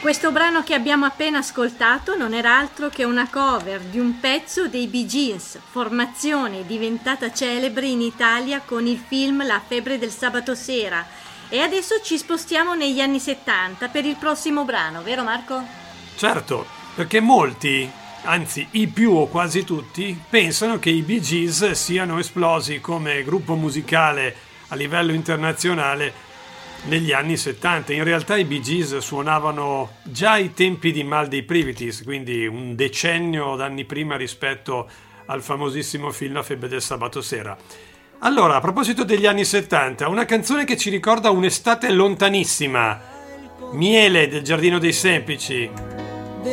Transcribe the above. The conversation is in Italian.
Questo brano che abbiamo appena ascoltato non era altro che una cover di un pezzo dei Bee Gees, formazione diventata celebre in Italia con il film La febbre del sabato sera. E adesso ci spostiamo negli anni 70 per il prossimo brano, vero Marco? Certo, perché molti, anzi i più o quasi tutti, pensano che i Bee Gees siano esplosi come gruppo musicale a livello internazionale negli anni 70. In realtà i Bee Gees suonavano già ai tempi di Mal dei Privities, quindi un decennio d'anni prima rispetto al famosissimo film La febbre del sabato sera. Allora, a proposito degli anni 70, una canzone che ci ricorda un'estate lontanissima, Miele del Giardino dei Semplici.